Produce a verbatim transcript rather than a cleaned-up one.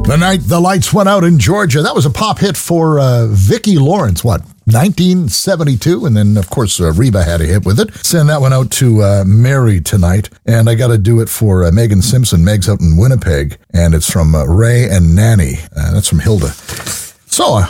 The night the lights went out in Georgia. That was a pop hit for uh, Vicki Lawrence, what, nineteen seventy-two? And then, of course, uh, Reba had a hit with it. Send that one out to uh, Mary tonight. And I got to do it for uh, Megan Simpson. Meg's out in Winnipeg. And it's from uh, Ray and Nanny. Uh, that's from Hilda. So, uh,